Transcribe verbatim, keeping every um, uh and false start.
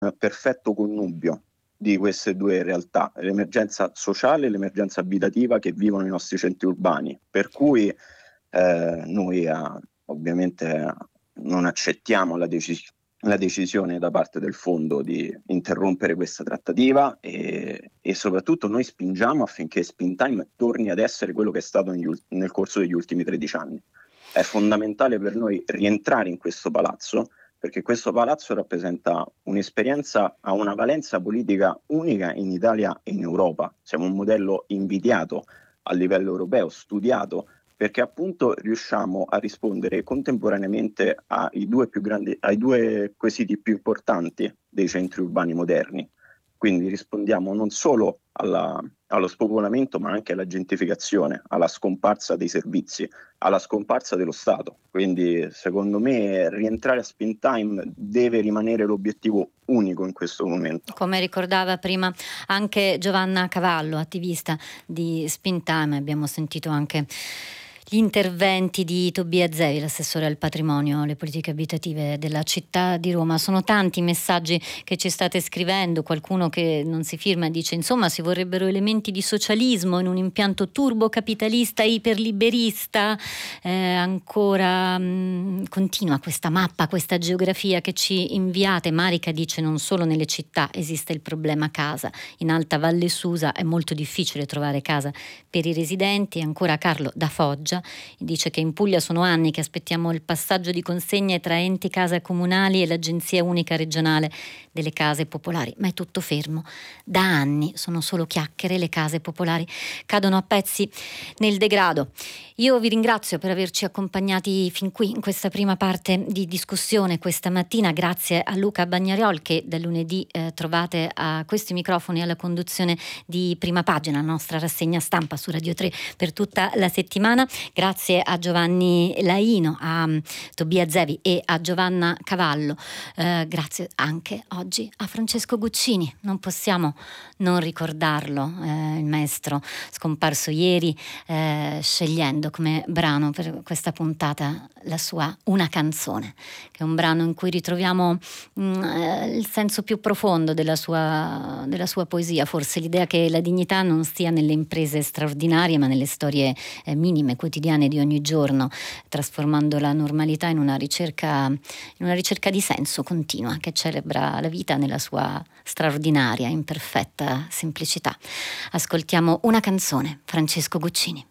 perfetto connubio di queste due realtà, l'emergenza sociale e l'emergenza abitativa che vivono i nostri centri urbani, per cui eh, noi eh, ovviamente non accettiamo la, decis- la decisione da parte del fondo di interrompere questa trattativa e, e soprattutto noi spingiamo affinché Spintime torni ad essere quello che è stato negli ult- nel corso degli ultimi tredici anni. È fondamentale per noi rientrare in questo palazzo, perché questo palazzo rappresenta un'esperienza, ha una valenza politica unica in Italia e in Europa. Siamo un modello invidiato a livello europeo, studiato, perché appunto riusciamo a rispondere contemporaneamente ai due più grandi, ai due quesiti più importanti dei centri urbani moderni. Quindi rispondiamo non solo alla, allo spopolamento, ma anche alla gentrificazione, alla scomparsa dei servizi, alla scomparsa dello Stato. Quindi secondo me rientrare a Spintime deve rimanere l'obiettivo unico in questo momento. Come ricordava prima anche Giovanna Cavallo, attivista di Spintime, abbiamo sentito anche gli interventi di Tobia Zevi, l'assessore al patrimonio e alle politiche abitative della città di Roma. Sono tanti i messaggi che ci state scrivendo, qualcuno che non si firma e dice insomma si vorrebbero elementi di socialismo in un impianto turbocapitalista iperliberista, eh, ancora mh, continua questa mappa, questa geografia che ci inviate. Marica dice non solo nelle città esiste il problema casa, in Alta Valle Susa è molto difficile trovare casa per i residenti. E ancora Carlo da Foggia dice che in Puglia sono anni che aspettiamo il passaggio di consegne tra enti casa comunali e l'agenzia unica regionale delle case popolari, ma è tutto fermo da anni, sono solo chiacchiere, le case popolari cadono a pezzi nel degrado. Io vi ringrazio per averci accompagnati fin qui in questa prima parte di discussione questa mattina, grazie a Luca Bagnariol che da lunedì eh, trovate a questi microfoni alla conduzione di Prima Pagina, la nostra rassegna stampa su Radio tre per tutta la settimana. Grazie a Giovanni Laino, a um, Tobia Zevi e a Giovanna Cavallo. Eh, grazie anche oggi a Francesco Guccini. Non possiamo non ricordarlo, eh, il maestro scomparso ieri, eh, scegliendo come brano per questa puntata la sua Una canzone, che è un brano in cui ritroviamo mh, eh, il senso più profondo della sua, della sua poesia, forse l'idea che la dignità non stia nelle imprese straordinarie ma nelle storie eh, minime, quotidiane di ogni giorno, trasformando la normalità in una ricerca, in una ricerca di senso continua che celebra la vita nella sua straordinaria, imperfetta semplicità. Ascoltiamo Una canzone, Francesco Guccini.